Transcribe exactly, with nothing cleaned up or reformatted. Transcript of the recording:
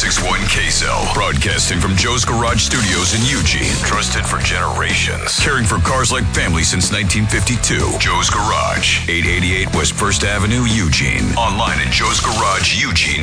six one Queso. Broadcasting from Joe's Garage Studios in Eugene. Trusted for generations. Caring for cars like family since nineteen fifty-two. Joe's Garage. eight eighty-eight West First Avenue, Eugene. Online at joes garage eugene